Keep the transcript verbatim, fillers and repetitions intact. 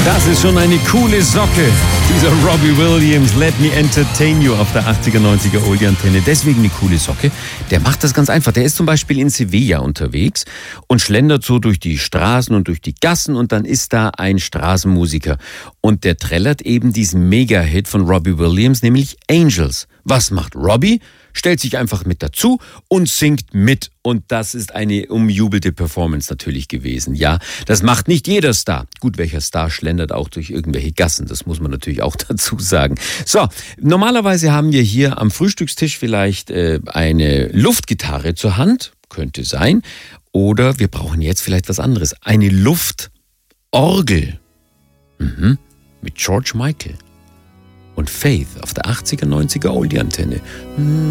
Das ist schon eine coole Socke. Dieser Robbie Williams, Let Me Entertain You auf der achtziger, neunziger Oldie-Antenne. Deswegen eine coole Socke. Der macht das ganz einfach. Der ist zum Beispiel in Sevilla unterwegs und schlendert so durch die Straßen und durch die Gassen und dann ist da ein Straßenmusiker. Und der trällert eben diesen Mega-Hit von Robbie Williams, nämlich Angels. Was macht Robbie? Stellt sich einfach mit dazu und singt mit. Und das ist eine umjubelte Performance natürlich gewesen. Ja, das macht nicht jeder Star. Gut, welcher Star schlendert auch durch irgendwelche Gassen? Das muss man natürlich auch dazu sagen. So, normalerweise haben wir hier am Frühstückstisch vielleicht äh, eine Luftgitarre zur Hand. Könnte sein. Oder wir brauchen jetzt vielleicht was anderes. Eine Luftorgel. Mhm. Mit George Michael. Und Faith auf der achtziger, neunziger Oldie-Antenne.